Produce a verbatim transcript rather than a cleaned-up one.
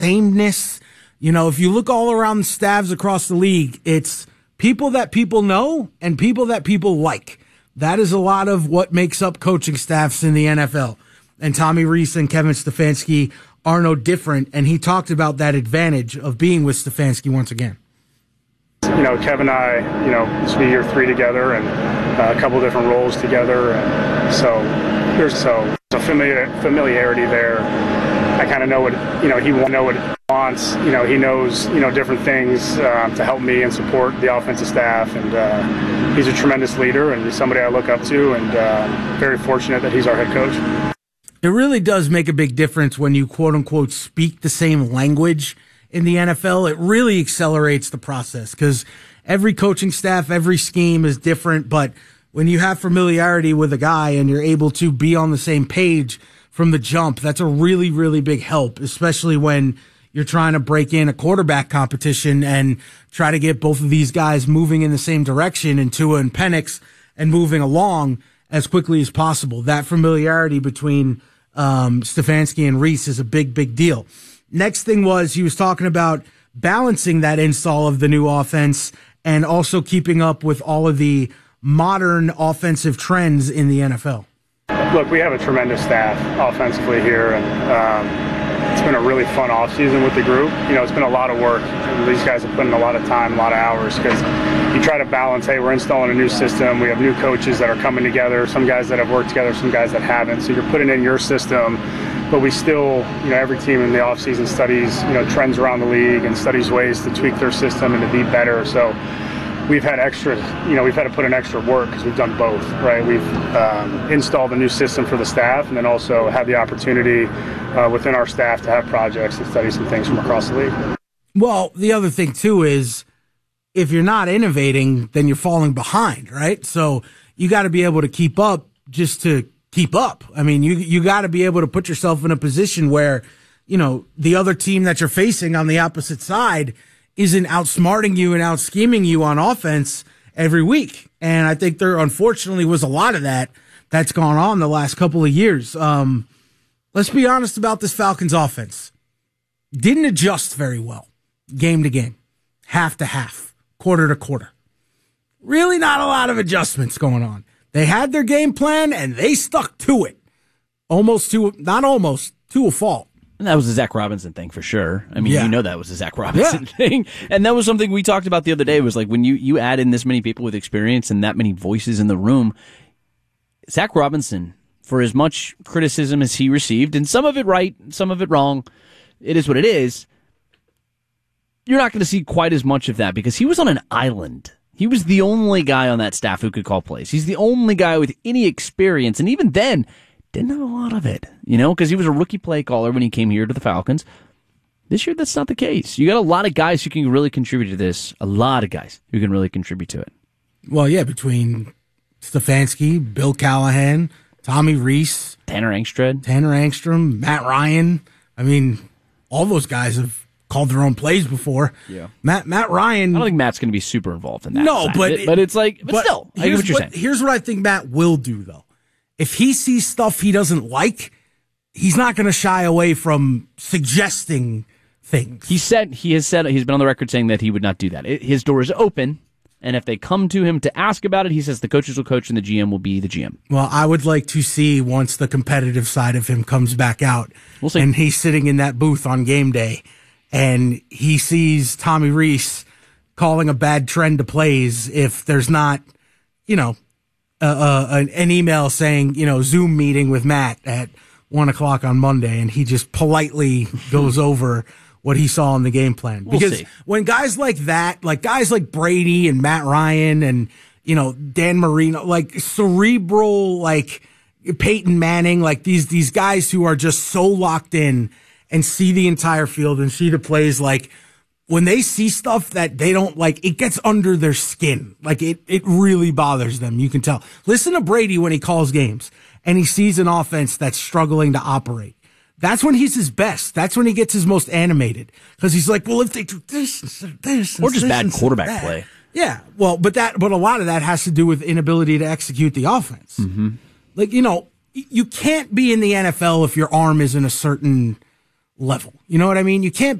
sameness. You know, if you look all around the staffs across the league, it's people that people know and people that people like. That is a lot of what makes up coaching staffs in the N F L. And Tommy Rees and Kevin Stefanski are no different. And he talked about that advantage of being with Stefanski once again. You know, Kevin and I, you know, this will be year three together and uh, a couple different roles together. And so there's so a familiar, familiarity there. I kind of know what, you know, he won't know what he wants. You know, he knows, you know, different things um, to help me and support the offensive staff. And uh, he's a tremendous leader and he's somebody I look up to, and uh, very fortunate that he's our head coach. It really does make a big difference when you, quote unquote, speak the same language in the N F L. It really accelerates the process because every coaching staff, every scheme is different. But when you have familiarity with a guy and you're able to be on the same page from the jump, that's a really, really big help, especially when you're trying to break in a quarterback competition and try to get both of these guys moving in the same direction, and Tua and Penix, and moving along as quickly as possible. That familiarity between um, Stefanski and Rees is a big, big deal. Next thing was he was talking about balancing that install of the new offense and also keeping up with all of the modern offensive trends in the N F L. Look, we have a tremendous staff offensively here, and um, it's been a really fun offseason with the group. You know, it's been a lot of work. And these guys have put in a lot of time, a lot of hours, because you try to balance, hey, we're installing a new system. We have new coaches that are coming together, some guys that have worked together, some guys that haven't. So you're putting in your system. But we still, you know, every team in the offseason studies, you know, trends around the league and studies ways to tweak their system and to be better. So we've had extra, you know, we've had to put in extra work because we've done both, right? We've um, installed a new system for the staff and then also had the opportunity uh, within our staff to have projects and study some things from across the league. Well, the other thing, too, is if you're not innovating, then you're falling behind, right? So you got to be able to keep up just to keep up. I mean, you you got to be able to put yourself in a position where, you know, the other team that you're facing on the opposite side isn't outsmarting you and out-scheming you on offense every week. And I think there, unfortunately, was a lot of that that's gone on the last couple of years. Um, let's be honest about this Falcons offense. Didn't adjust very well game to game, half to half, quarter to quarter. Really not a lot of adjustments going on. They had their game plan, and they stuck to it. Almost to, not almost, to a fault. And that was a Zach Robinson thing for sure. I mean, yeah. you know that was a Zach Robinson yeah. thing. And that was something we talked about the other day, was like when you, you add in this many people with experience and that many voices in the room, Zach Robinson, for as much criticism as he received, and some of it right, some of it wrong, it is what it is, you're not going to see quite as much of that because he was on an island. He was the only guy on that staff who could call plays. He's the only guy with any experience, and even then, didn't have a lot of it, you know, because he was a rookie play caller when he came here to the Falcons. This year, that's not the case. You got a lot of guys who can really contribute to this, a lot of guys who can really contribute to it. Well, yeah, between Stefanski, Bill Callahan, Tommy Rees, Tanner Angstrom, Tanner Angstrom, Matt Ryan. I mean, all those guys have called their own plays before. Yeah, Matt Matt Ryan. I don't think Matt's going to be super involved in that. No, but it, but it's like, but, but still, I get what you're what, saying. Here's what I think Matt will do, though. If he sees stuff he doesn't like, he's not going to shy away from suggesting things. He said he has said he's been on the record saying that he would not do that. It, his door is open, and if they come to him to ask about it, he says the coaches will coach and the G M will be the G M. Well, I would like to see once the competitive side of him comes back out, we'll see. And he's sitting in that booth on game day, and he sees Tommy Rees calling a bad trend to plays if there's not, you know, uh, uh, an, an email saying, you know, Zoom meeting with Matt at one o'clock on Monday, and he just politely goes over what he saw in the game plan. We'll because see. when guys like that, like guys like Brady and Matt Ryan and, you know, Dan Marino, like cerebral, like Peyton Manning, like these, these guys who are just so locked in and see the entire field and see the plays, like when they see stuff that they don't like, it gets under their skin. Like it, it really bothers them. You can tell. Listen to Brady when he calls games and he sees an offense that's struggling to operate. That's when he's his best. That's when he gets his most animated. Because he's like, well, if they do this instead of this, or just this bad quarterback that. play. Yeah, well, but that, but a lot of that has to do with inability to execute the offense. Mm-hmm. Like, you know, you can't be in the N F L if your arm isn't a certain level. You know what I mean? You can't